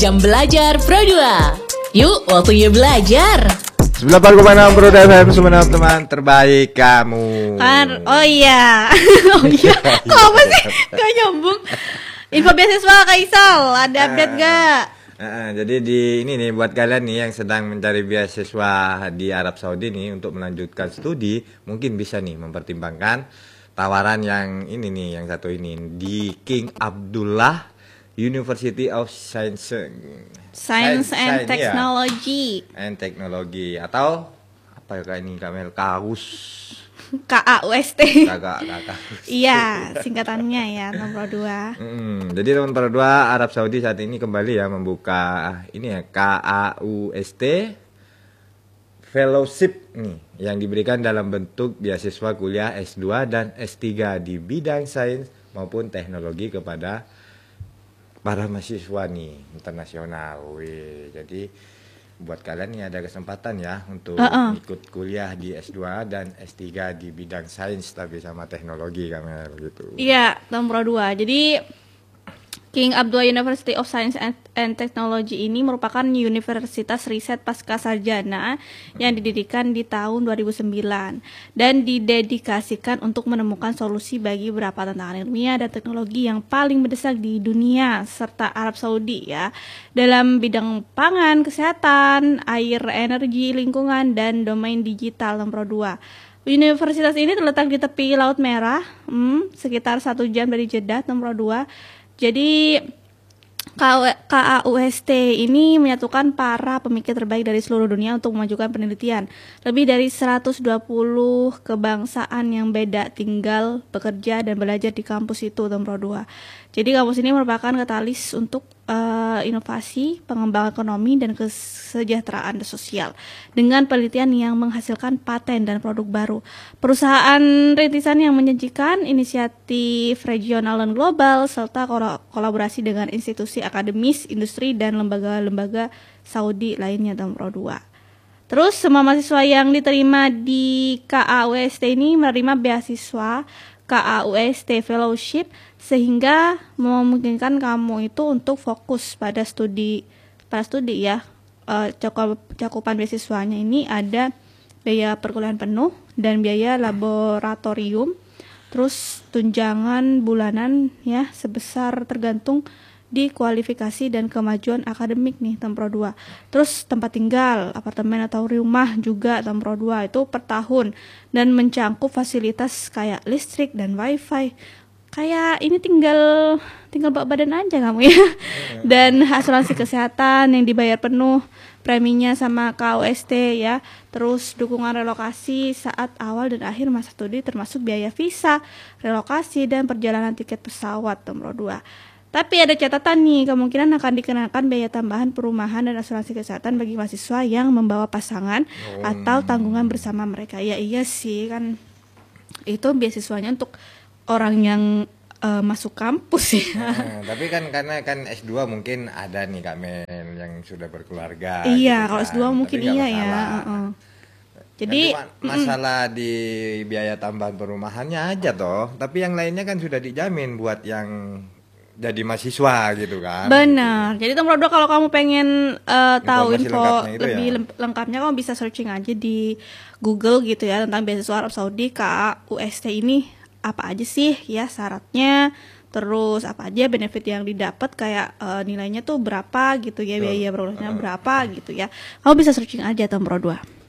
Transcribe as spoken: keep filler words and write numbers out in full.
Jam Belajar Pro dua. Yuk, waktunya belajar. sembilan puluh koma enam Pro F M, Sumeneb, teman terbaik kamu. Kan, oh iya. Oh iya. Kok apa sih? Gak nyambung. Info beasiswa Kak Isal, ada update gak? Uh, jadi di ini nih buat kalian nih yang sedang mencari beasiswa di Arab Saudi nih untuk melanjutkan studi, mungkin bisa nih mempertimbangkan tawaran yang ini nih, yang satu ini di King Abdullah University of Science Science, Science and Science, Technology. Ya. And Technology atau apa ya kayak ini Kamel Kaus. K A U S T. Kakak, kakak. Iya, singkatannya ya, nomor dua. Hmm, jadi teman nomor dua Arab Saudi saat ini kembali ya membuka ini ya K A U S T Fellowship nih yang diberikan dalam bentuk beasiswa kuliah S dua dan S tiga di bidang sains maupun teknologi kepada para mahasiswa nih internasional. Wih, jadi buat kalian nih ada kesempatan ya untuk uh-uh. ikut kuliah di S dua dan S tiga di bidang sains tapi sama teknologi Kamel gitu. Iya, nomor dua. Jadi King Abdullah University of Science and Technology ini merupakan universitas riset pasca sarjana yang didirikan di tahun dua ribu sembilan dan didedikasikan untuk menemukan solusi bagi beberapa tantangan ilmiah dan teknologi yang paling mendesak di dunia serta Arab Saudi ya, dalam bidang pangan, kesehatan, air, energi, lingkungan, dan domain digital. Nomor dua. Universitas ini terletak di tepi Laut Merah, hmm, sekitar satu jam dari Jeddah. Nomor dua. Jadi K A U S T ini menyatukan para pemikir terbaik dari seluruh dunia untuk memajukan penelitian. Lebih dari seratus dua puluh kebangsaan yang beda tinggal, bekerja, dan belajar di kampus itu. Nomor dua. Jadi kampus ini merupakan katalis untuk uh, inovasi, pengembangan ekonomi, dan kesejahteraan sosial dengan penelitian yang menghasilkan paten dan produk baru. Perusahaan rintisan yang menyajikan inisiatif regional dan global serta kolaborasi dengan institusi akademis, industri, dan lembaga-lembaga Saudi lainnya. Nomor dua. Terus semua mahasiswa yang diterima di K A U S T ini menerima beasiswa K A U S T Fellowship sehingga memungkinkan kamu itu untuk fokus pada studi pada studi ya. E, cakup, cakupan beasiswanya ini ada biaya perkuliahan penuh dan biaya laboratorium, terus tunjangan bulanan ya sebesar tergantung di kualifikasi dan kemajuan akademik nih. Nomor dua. Terus tempat tinggal, apartemen atau rumah juga. Nomor dua itu per tahun dan mencangkup fasilitas kayak listrik dan wifi. Kayak ini tinggal tinggal bawa badan aja kamu ya. Dan asuransi kesehatan yang dibayar penuh, preminya sama K A U S T ya. Terus dukungan relokasi saat awal dan akhir masa studi termasuk biaya visa, relokasi, dan perjalanan tiket pesawat. Nomor dua. Tapi ada catatan nih, kemungkinan akan dikenakan biaya tambahan perumahan dan asuransi kesehatan bagi mahasiswa yang membawa pasangan oh. atau tanggungan bersama mereka. Ya iya sih, kan itu beasiswanya untuk orang yang uh, masuk kampus ya. Nah, tapi kan karena kan S dua mungkin ada nih Kak Mel yang sudah berkeluarga. Iya, gitu kalau kan. S dua mungkin tapi iya ya. Uh-uh. Jadi kan masalah mm, di biaya tambahan perumahannya aja toh, tapi yang lainnya kan sudah dijamin buat yang jadi mahasiswa gitu kan. Benar. Gitu. Jadi nomor dua kalau kamu pengen uh, tahu info lebih ya? lengkapnya kamu bisa searching aja di Google gitu ya tentang beasiswa Arab Saudi K A U S T ini apa aja sih ya syaratnya, terus apa aja benefit yang didapat kayak uh, nilainya tuh berapa gitu ya, biaya perkuliahannya berapa gitu ya. Kamu bisa searching aja nomor dua.